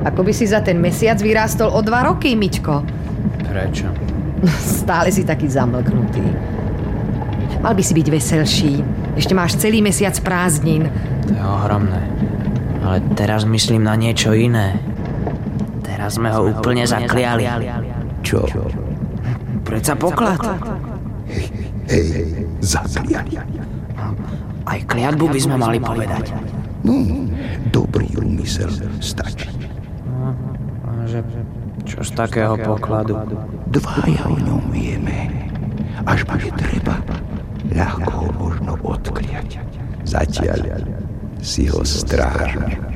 Ako by si za ten mesiac vyrástol o 2 roky, Miťko. Prečo? Stále si taký zamlknutý. Mal by si byť veselší. Ešte máš celý mesiac prázdnin. To je ohromné. Ale teraz myslím na niečo iné. Teraz sme ho úplne zakliali. Čo? Predsa poklad. Hej, zakliali. Aj kliatbu by sme mali povedať. No, dobrý úmysel stačí. Že čo z takého pokladu? Dvaja o ňom vieme. Až bude treba, ľahko ho možno odkliať. Zatiaľ si ho strážme.